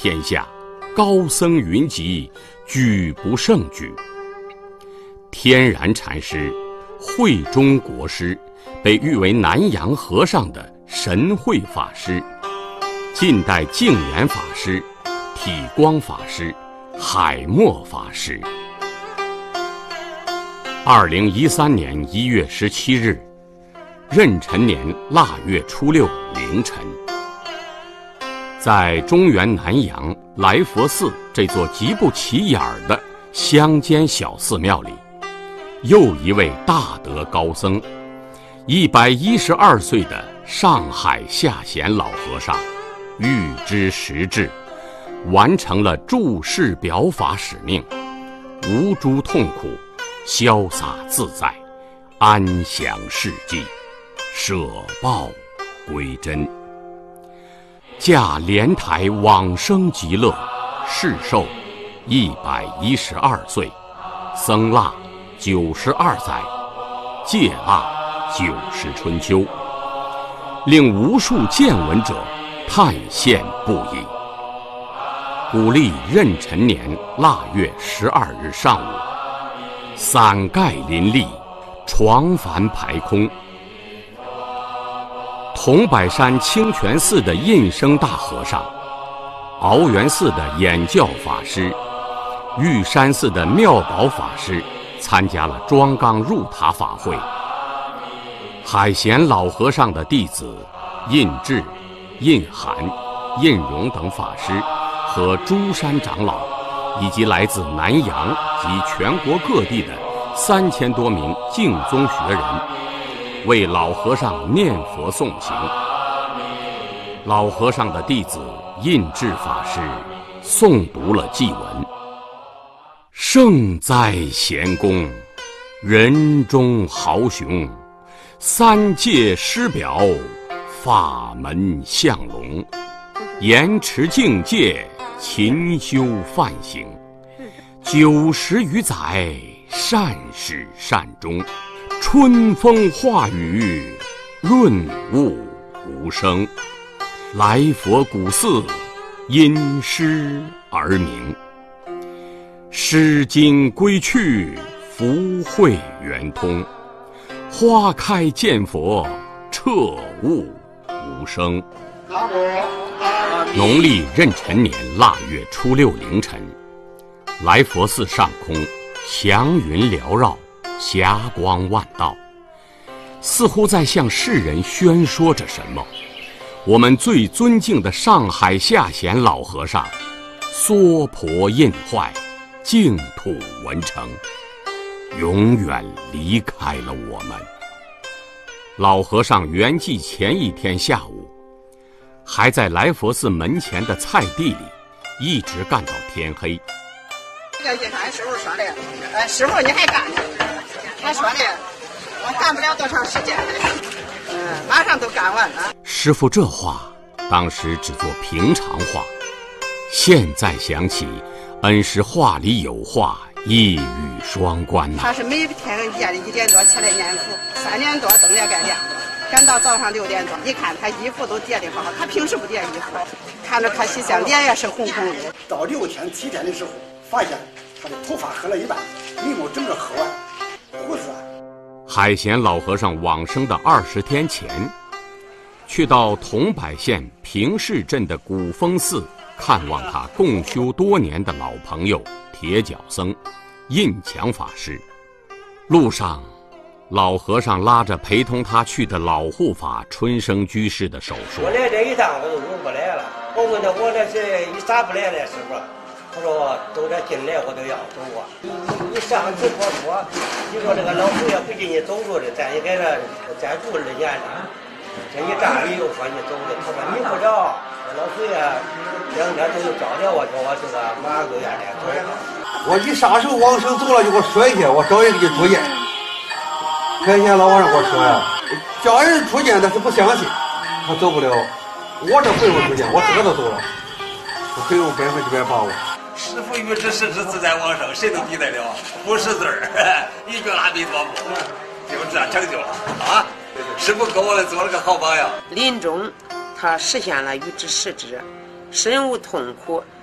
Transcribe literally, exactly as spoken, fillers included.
天下，高僧云集，举不胜举。天然禅师、慧中国师，被誉为南洋和尚的神会法师，近代净言法师、体光法师、海默法师。二零一三年一月十七日，壬辰年腊月初六凌晨，在中原南阳来佛寺这座极不起眼儿的乡间小寺庙里，又一位大德高僧，一百一十二岁的上海下贤老和尚，预知时至，完成了注释表法使命，无诸痛苦，潇洒自在，安详世际，舍报归真。驾莲台往生极乐，世寿一百一十二岁，僧腊九十二载，戒腊九十春秋，令无数见闻者叹羡不已。古历壬辰年腊月十二日上午，伞盖林立，床幡排空。桐柏山清泉寺的印生大和尚，鳌源寺的演教法师，玉山寺的妙宝法师参加了庄纲入塔法会。海贤老和尚的弟子印智、印涵、印荣等法师和诸山长老，以及来自南洋及全国各地的三千多名净宗学人，为老和尚念佛诵行。老和尚的弟子印智法师诵读了祭文：圣哉贤公，人中豪雄，三界师表，法门相龙，严持境界，勤修梵行，九十余载，善始善终，春风化雨，润物无声。来佛古寺，因诗而名。诗经归去，福慧圆通。花开见佛，彻悟无声。农历壬辰年腊月初六凌晨，来佛寺上空祥云缭绕，霞光万道，似乎在向世人宣说着什么。我们最尊敬的上海下贤老和尚娑婆印坏，净土文成，永远离开了我们。老和尚圆寂前一天下午，还在来佛寺门前的菜地里一直干到天黑。 这个俺师傅说的，呃，师傅你还干呢？他说的，我干不了多长时间了，嗯，马上都干完了。 师傅这话当时只做平常话，现在想起，恩师话里有话，一语双关呐、啊。 他是每天夜里一点多起来念佛，三点多灯也该亮了，赶到早上六点多，一看他衣服都叠得好，他平时不叠衣服，看着他洗相，脸也是红红的。 到六天七天的时候，发现他的头发黑了一半，眉毛整个黑完，胡子。 海贤老和尚往生的二十天前，去到桐柏县平市镇的古峰寺看望他共修多年的老朋友铁脚僧印强法师。路上，老和尚拉着陪同他去的老护法春生居士的手说：“ 我来这一趟我都用不来了。我问他我这是你咋不来了，师傅？他说都这进来我都要走啊。你你你上次我说，你说这个老祖爷不给你走路的，咱也给他再住二年了。这一站你又说你走的，他说你不着，老祖爷两天都有招了我，叫我这个马上就愿意走。 我一撒手往生走了，就给我摔下，我找人给出见。开前老和尚给我说呀，叫人出见，但是不相信，他走不了。我这不用出见，我自个都走了，我可以用百分之百把握。 师父预知时至自在往生，谁能抵得了？不识字儿，一句阿弥陀佛，就这样成就了啊！师父给我做了个好榜样。 临终，他实现了预知时至， 身无痛苦。